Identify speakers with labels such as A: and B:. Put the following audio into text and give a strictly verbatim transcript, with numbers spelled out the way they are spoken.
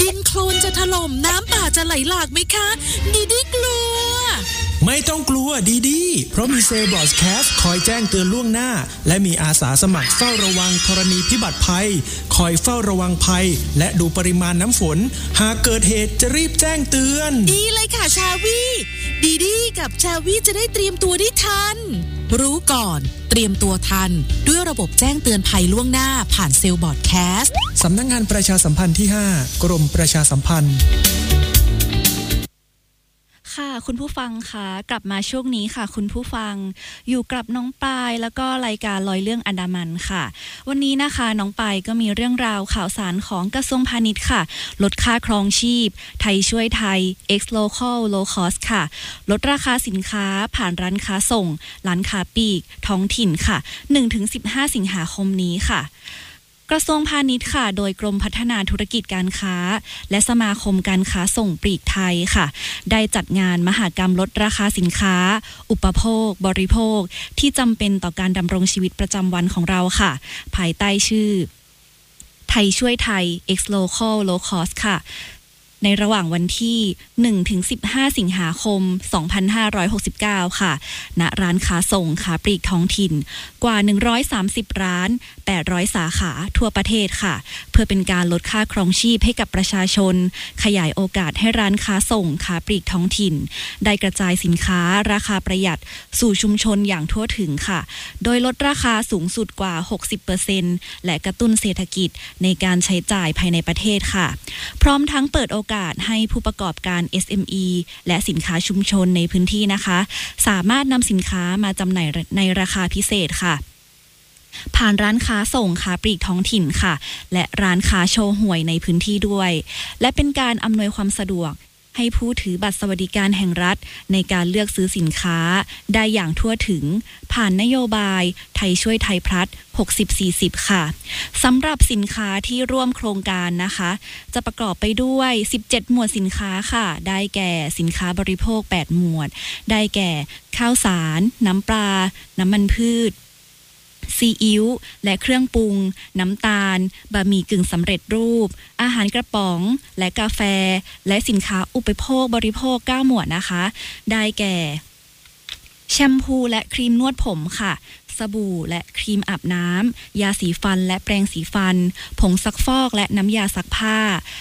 A: ดินโคลนจะถล่มน้ำป่าจะไหลหลากไหมคะดีดีกลัว
B: ไม่ต้องกลัวดีดีเพราะมีเซลบอสแคสคอยแจ้งเตือนล่วงหน้าและมีอาสาสมัครเฝ้าระวังธรณีพิบัติภัยคอยเฝ้าระวังภัยและดูปริมาณน้ำฝนหากเกิดเหตุจะรีบแจ้งเตือน
A: ดีเลยค่ะชาวีดีดีกับชาวีจะได้เตรียมตัวได้ทันรู้ก่อนเตรียมตัวทันด้วยระบบแจ้งเตือนภัยล่วงหน้าผ่านเซลบอร์ดแคสต์
B: สำนักงานประชาสัมพันธ์ที่ห้ากรมประชาสัมพันธ์
C: ค่ะคุณผู้ฟังคะกลับมาช่วงนี้ค่ะคุณผู้ฟังอยู่กับน้องปายแล้วก็รายการลอยเรื่องอันดามันค่ะวันนี้นะคะน้องปายก็มีเรื่องราวข่าวสารของกระทรวงพาณิชย์ค่ะลดค่าครองชีพไทยช่วยไทย X Local Low Cost ค่ะลดราคาสินค้าผ่านร้านค้าส่งร้านค้าปลีกท้องถิ่นค่ะ หนึ่งถึงสิบห้า สิงหาคมนี้ค่ะกระทรวงพาณิชย์ค่ะโดยกรมพัฒนาธุรกิจการค้าและสมาคมการค้าส่งปลีกไทยค่ะได้จัดงานมหกรรมลดราคาสินค้าอุปโภคบริโภคที่จำเป็นต่อการดำรงชีวิตประจำวันของเราค่ะภายใต้ชื่อไทยช่วยไทย X Local Low Cost ค่ะในระหว่างวันที่ หนึ่งถึงสิบห้า สิงหาคม สองพันห้าร้อยหกสิบเก้า ค่ะณร้านค้าส่งค้าปลีกท้องถิ่นกว่าหนึ่งร้อยสามสิบร้านแปดร้อยสาขาทั่วประเทศค่ะเพื่อเป็นการลดค่าครองชีพให้กับประชาชนขยายโอกาสให้ร้านค้าส่งค้าปลีกท้องถิ่นได้กระจายสินค้าราคาประหยัดสู่ชุมชนอย่างทั่วถึงค่ะโดยลดราคาสูงสุดกว่า หกสิบเปอร์เซ็นต์ และกระตุ้นเศรษฐกิจในการใช้จ่ายภายในประเทศค่ะพร้อมทั้งเปิดโอกาสให้ผู้ประกอบการ เอส เอ็ม อี และสินค้าชุมชนในพื้นที่นะคะสามารถนำสินค้ามาจำหน่ายในราคาพิเศษค่ะผ่านร้านค้าส่งค้าปลีกท้องถิ่นค่ะและร้านค้าโชว์หวยในพื้นที่ด้วยและเป็นการอำนวยความสะดวกให้ผู้ถือบัตรสวัสดิการแห่งรัฐในการเลือกซื้อสินค้าได้อย่างทั่วถึงผ่านนโยบายไทยช่วยไทยพลัส หกสิบ สี่สิบ ค่ะสำหรับสินค้าที่ร่วมโครงการนะคะจะประกอบไปด้วยสิบเจ็ดหมวดสินค้าค่ะได้แก่สินค้าบริโภคแปดหมวดได้แก่ข้าวสารน้ำปลาน้ำมันพืชซีอิ๊วและเครื่องปรุงน้ำตาลบะหมี่กึ่งสำเร็จรูปอาหารกระป๋องและกาแฟและสินค้าอุปโภคบริโภคเก้าหมวดนะคะได้แก่แชมพูและครีมนวดผมค่ะสบู่และครีมอาบน้ำยาสีฟันและแปรงสีฟันผงซักฟอกและน้ำยาซักผ้า